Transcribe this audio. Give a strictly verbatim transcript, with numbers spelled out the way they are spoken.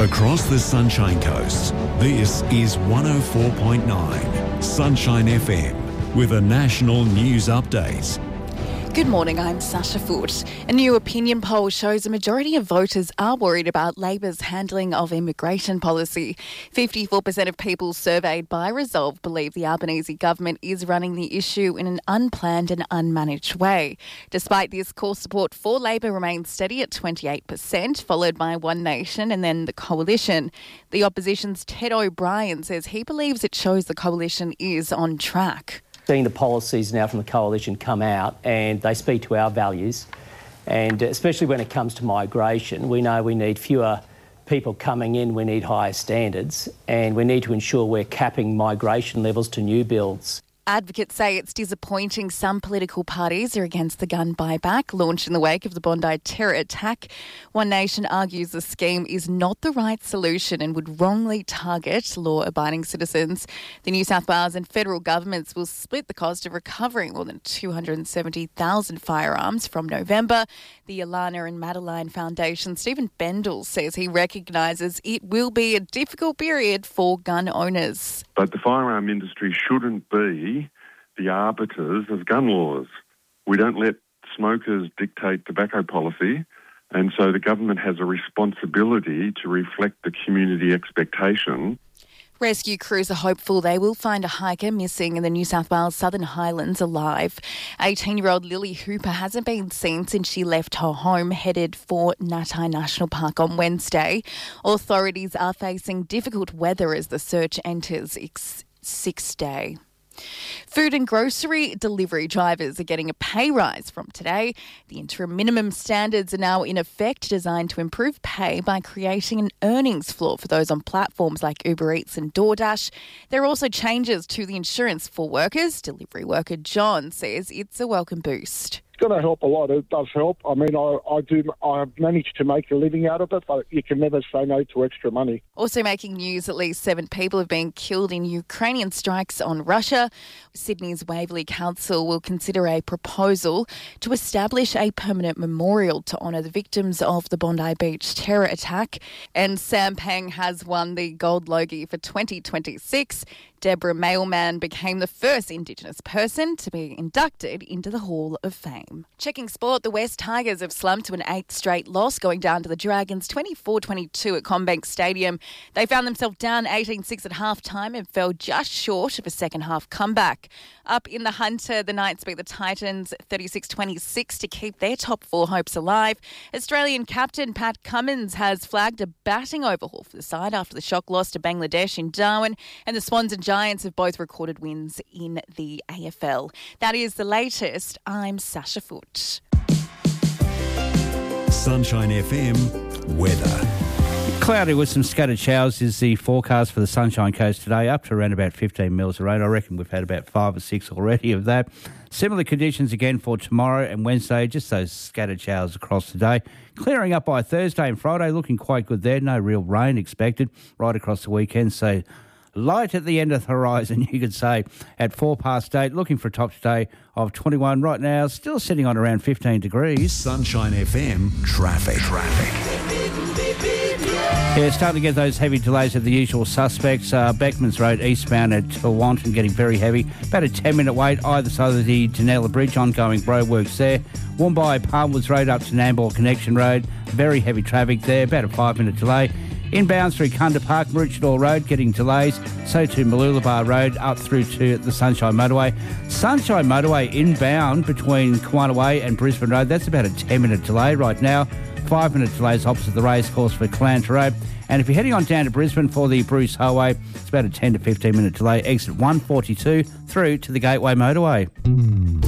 Across the Sunshine Coast, this is one oh four point nine Sunshine F M with a national news update. Good morning, I'm Sasha Foote. A new opinion poll shows a majority of voters are worried about Labor's handling of immigration policy. fifty-four percent of people surveyed by Resolve believe the Albanese government is running the issue in an unplanned and unmanaged way. Despite this, core support for Labor remains steady at twenty-eight percent, followed by One Nation and then the Coalition. The opposition's Ted O'Brien says he believes it shows the Coalition is on track. Seeing the policies now from the Coalition come out and they speak to our values, and especially when it comes to migration, we know we need fewer people coming in, we need higher standards, and we need to ensure we're capping migration levels to new builds. Advocates say it's disappointing some political parties are against the gun buyback launched in the wake of the Bondi terror attack. One Nation argues the scheme is not the right solution and would wrongly target law-abiding citizens. The New South Wales and federal governments will split the cost of recovering more than two hundred seventy thousand firearms from November. The Alana and Madeline Foundation, Stephen Bendel, says he recognises it will be a difficult period for gun owners. But the firearm industry shouldn't be the arbiters of gun laws. We don't let smokers dictate tobacco policy, and so the government has a responsibility to reflect the community expectation. Rescue crews are hopeful they will find a hiker missing in the New South Wales Southern Highlands alive. eighteen-year-old Lily Hooper hasn't been seen since she left her home, headed for Natai National Park on Wednesday. Authorities are facing difficult weather as the search enters its sixth day. Food and grocery delivery drivers are getting a pay rise from today. The interim minimum standards are now in effect, designed to improve pay by creating an earnings floor for those on platforms like Uber Eats and DoorDash. There are also changes to the insurance for workers. Delivery worker John says it's a welcome boost. It's going to help a lot. It does help. I mean, I, I do. I've managed to make a living out of it, but you can never say no to extra money. Also making news, at least seven people have been killed in Ukrainian strikes on Russia. Sydney's Waverley Council will consider a proposal to establish a permanent memorial to honour the victims of the Bondi Beach terror attack. And Sam Pang has won the Gold Logie for twenty twenty-six. Deborah Mailman became the first Indigenous person to be inducted into the Hall of Fame. Checking sport, the West Tigers have slumped to an eighth straight loss, going down to the Dragons twenty-four twenty-two at CommBank Stadium. They found themselves down eighteen six at half-time and fell just short of a second-half comeback. Up in the Hunter, the Knights beat the Titans thirty-six twenty-six to keep their top four hopes alive. Australian captain Pat Cummins has flagged a batting overhaul for the side after the shock loss to Bangladesh in Darwin, and the Swans and Giants have both recorded wins in the A F L. That is the latest. I'm Sasha Foote. Sunshine F M weather. Cloudy with some scattered showers is the forecast for the Sunshine Coast today, up to around about fifteen mils of rain. I reckon we've had about five or six already of that. Similar conditions again for tomorrow and Wednesday, just those scattered showers across the day. Clearing up by Thursday and Friday, looking quite good there. No real rain expected right across the weekend, so light at the end of the horizon, you could say, at four past eight, looking for a top today of twenty-one. Right now, still sitting on around fifteen degrees. Sunshine F M traffic. Traffic. Yeah, starting to get those heavy delays of the usual suspects. Uh, Beckmans Road eastbound at Tewantin getting very heavy. About a ten-minute wait either side of the Janella Bridge, ongoing roadworks there. Woombye Palmwoods Road up to Nambour Connection Road. Very heavy traffic there, about a five-minute delay. Inbound through Kunda Park, Maroochydore Road getting delays. So to Mooloolaba Road up through to the Sunshine Motorway. Sunshine Motorway inbound between Kawanaway and Brisbane Road. That's about a ten-minute delay right now. Five-minute delays opposite the racecourse for Callanta Road. And if you're heading on down to Brisbane for the Bruce Highway, it's about a ten to fifteen minute delay. Exit one forty-two through to the Gateway Motorway.